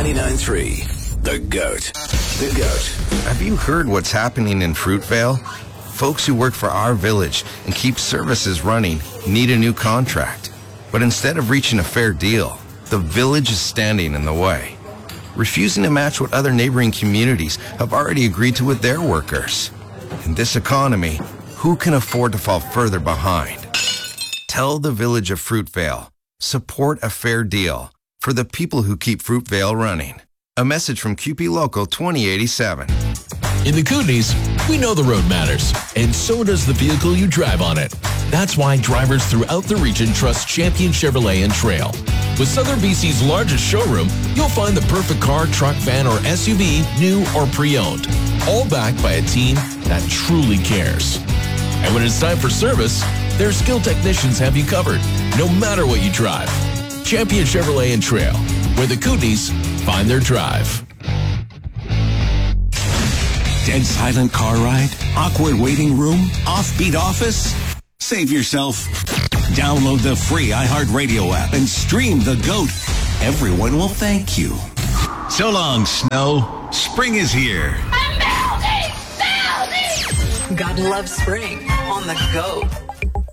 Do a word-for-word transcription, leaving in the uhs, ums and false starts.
ninety-nine point three. The GOAT. The GOAT. Have you heard what's happening in Fruitvale? Folks who work for our village and keep services running need a new contract. But instead of reaching a fair deal, the village is standing in the way, refusing to match what other neighboring communities have already agreed to with their workers. In this economy, who can afford to fall further behind? Tell the village of Fruitvale, support a fair deal for the people who keep Fruitvale running. A message from Q P Local twenty eighty-seven. In the Kootenays, we know the road matters, and so does the vehicle you drive on it. That's why drivers throughout the region trust Champion Chevrolet and Trail. With Southern B C's largest showroom, you'll find the perfect car, truck, van, or S U V, new or pre-owned, all backed by a team that truly cares. And when it's time for service, their skilled technicians have you covered, no matter what you drive. Champion Chevrolet and Trail, where the Kootenays find their drive. Dead silent car ride? Awkward waiting room? Offbeat office? Save yourself. Download the free iHeartRadio app and stream The GOAT. Everyone will thank you. So long, snow. Spring is here. I'm melting! Melting! God loves spring on The GOAT.